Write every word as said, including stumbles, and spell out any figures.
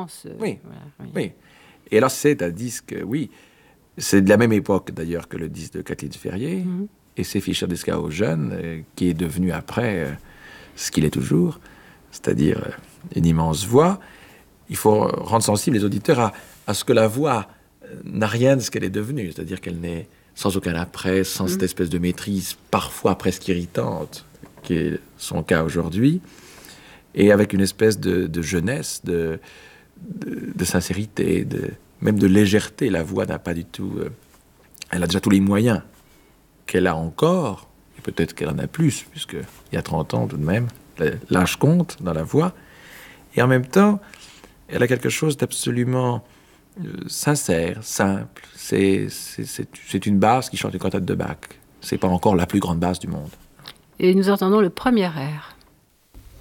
sens. Euh, oui, voilà, oui. oui. Et alors, c'est un disque, oui, c'est de la même époque, d'ailleurs, que le disque de Kathleen Ferrier, Mm-hmm. et c'est Fischer Dieskau jeune, euh, qui est devenu après euh, ce qu'il est toujours, c'est-à-dire euh, une immense voix. Il faut rendre sensible les auditeurs à, à ce que la voix euh, n'a rien de ce qu'elle est devenue, c'est-à-dire qu'elle n'est sans aucun après, sans mm. cette espèce de maîtrise parfois presque irritante, qui est son cas aujourd'hui, et avec une espèce de, de jeunesse, de, de, de sincérité, de, même de légèreté. La voix n'a pas du tout... Euh, elle a déjà tous les moyens qu'elle a encore, et peut-être qu'elle en a plus, puisqu'il y a trente ans tout de même, l'âge compte dans la voix, et en même temps, elle a quelque chose d'absolument euh, sincère, simple. C'est, c'est, c'est, c'est une basse qui chante une cantate de Bach. C'est pas encore la plus grande basse du monde. Et nous entendons le premier air.